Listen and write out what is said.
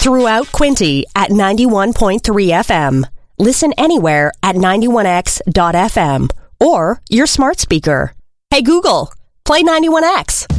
Throughout Quinte at 91.3 FM. Listen anywhere at 91x.fm or your smart speaker. Hey Google, play 91X.